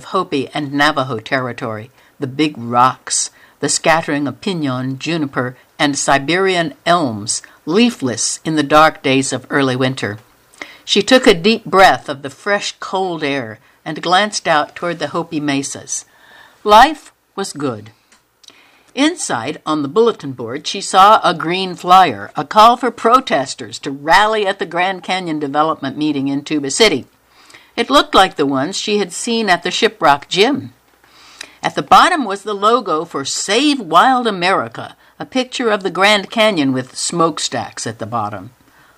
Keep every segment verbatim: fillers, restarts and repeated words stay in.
Hopi and Navajo territory, the big rocks, the scattering of pinon, juniper, and Siberian elms, leafless in the dark days of early winter. She took a deep breath of the fresh, cold air and glanced out toward the Hopi mesas. Life was good. Inside, on the bulletin board, she saw a green flyer, a call for protesters to rally at the Grand Canyon Development meeting in Tuba City. It looked like the ones she had seen at the Shiprock Gym. At the bottom was the logo for Save Wild America, a picture of the Grand Canyon with smokestacks at the bottom.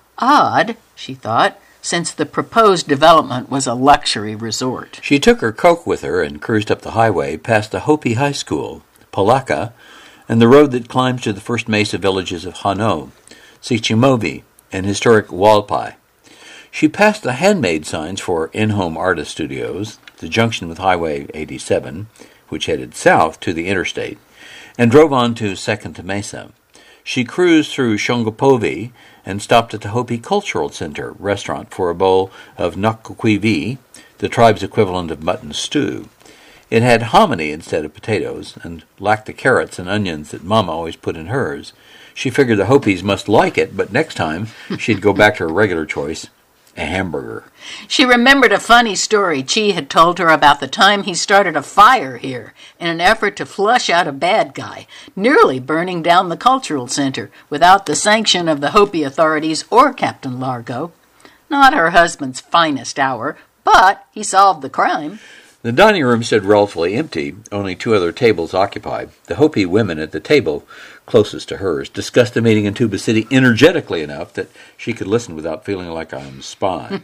Odd, she thought, since the proposed development was a luxury resort. She took her Coke with her and cruised up the highway past the Hopi High School, Palaka, and the road that climbs to the first mesa villages of Hano, Sichimovi, and historic Walpai. She passed the handmade signs for in-home artist studios, the junction with Highway eighty-seven, which headed south to the interstate, and drove on to Second Mesa. She cruised through Shongopovi and stopped at the Hopi Cultural Center restaurant for a bowl of nakukwivi, the tribe's equivalent of mutton stew. It had hominy instead of potatoes and lacked the carrots and onions that Mama always put in hers. She figured the Hopis must like it, but next time she'd go back to her regular choice, a hamburger. She remembered a funny story Chi had told her about the time he started a fire here in an effort to flush out a bad guy, nearly burning down the cultural center without the sanction of the Hopi authorities or Captain Largo. Not her husband's finest hour, but he solved the crime. The dining room stood relatively empty, only two other tables occupied. The Hopi women at the table closest to hers discussed the meeting in Tuba City energetically enough that she could listen without feeling like I'm a spy.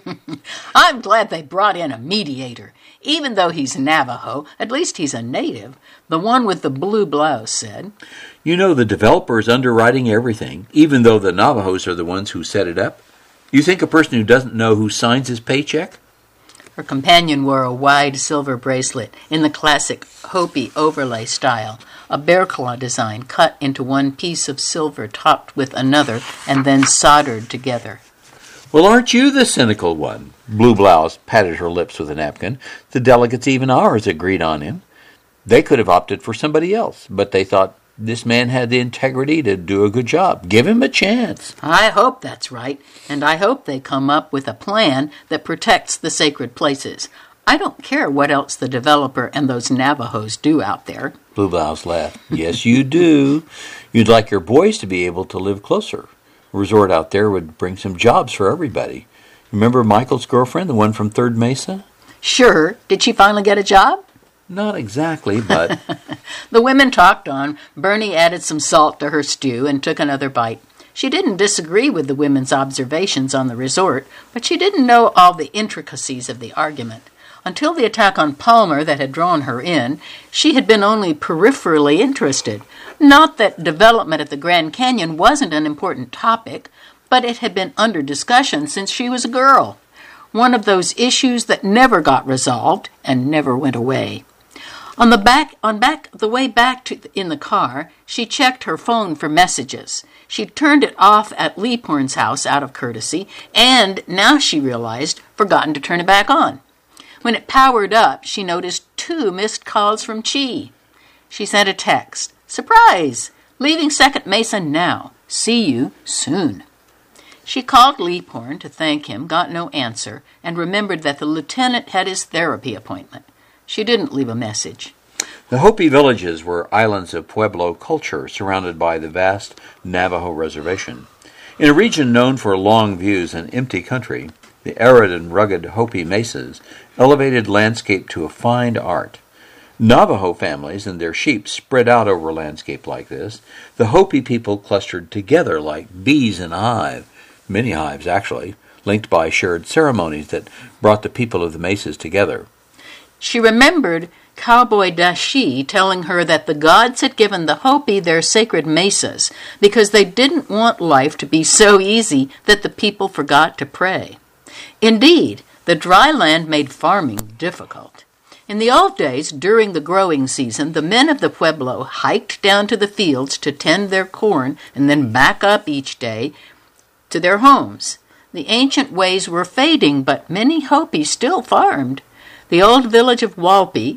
I'm glad they brought in a mediator. Even though he's Navajo, at least he's a native, the one with the blue blouse said. You know, the developer is underwriting everything, even though the Navajos are the ones who set it up. You think a person who doesn't know who signs his paycheck? Her companion wore a wide silver bracelet in the classic Hopi overlay style, a bear claw design cut into one piece of silver topped with another and then soldered together. Well, aren't you the cynical one? Blue Blouse patted her lips with a napkin. The delegates, even ours, agreed on him. They could have opted for somebody else, but they thought this man had the integrity to do a good job. Give him a chance. I hope that's right, and I hope they come up with a plan that protects the sacred places. I don't care what else the developer and those Navajos do out there. Blue Blouse laughed. Yes, you do. You'd like your boys to be able to live closer. A resort out there would bring some jobs for everybody. Remember Michael's girlfriend, the one from Third Mesa? Sure. Did she finally get a job? Not exactly, but... The women talked on. Bernie added some salt to her stew and took another bite. She didn't disagree with the women's observations on the resort, but she didn't know all the intricacies of the argument. Until the attack on Palmer that had drawn her in, she had been only peripherally interested. Not that development at the Grand Canyon wasn't an important topic, but it had been under discussion since she was a girl. One of those issues that never got resolved and never went away. On the back, on back, the way back to in the car, she checked her phone for messages. She'd turned it off at Leaphorn's house out of courtesy, and now she realized forgotten to turn it back on. When it powered up, she noticed two missed calls from Chi. She sent a text. Surprise! Leaving Second Mesa now. See you soon. She called Leaphorn to thank him, got no answer, and remembered that the lieutenant had his therapy appointment. She didn't leave a message. The Hopi villages were islands of Pueblo culture surrounded by the vast Navajo reservation. In a region known for long views and empty country, the arid and rugged Hopi mesas elevated landscape to a fine art. Navajo families and their sheep spread out over a landscape like this. The Hopi people clustered together like bees in a hive, many hives actually, linked by shared ceremonies that brought the people of the mesas together. She remembered Cowboy Dashi telling her that the gods had given the Hopi their sacred mesas because they didn't want life to be so easy that the people forgot to pray. Indeed, the dry land made farming difficult. In the old days, during the growing season, the men of the Pueblo hiked down to the fields to tend their corn and then back up each day to their homes. The ancient ways were fading, but many Hopi still farmed. The old village of Walpi,